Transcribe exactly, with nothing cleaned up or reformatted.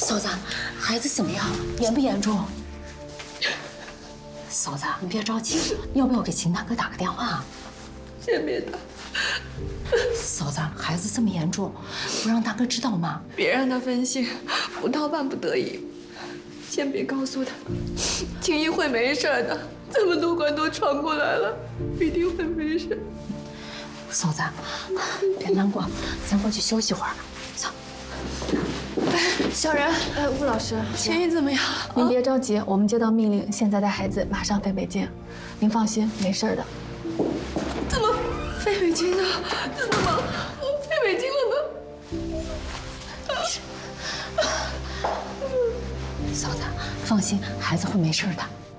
嫂子，孩子怎么样？严不严重？嫂子，你别着急，要不要给秦大哥打个电话？ 先别打。 嫂子，孩子这么严重，不让大哥知道吗？ 别让他分心，不到万不得已，先别告诉他。青衣会没事的，这么多关都闯过来了，一定会没事。 嫂子，别难过，咱过去休息会儿。走。 小然，呃，吴老师，青衣怎么样？ 您别着急，我们接到命令，现在带孩子马上飞北京。您放心，没事的。 怎么飞北京了？怎么飞北京了呢？ 嫂子，放心，孩子会没事的。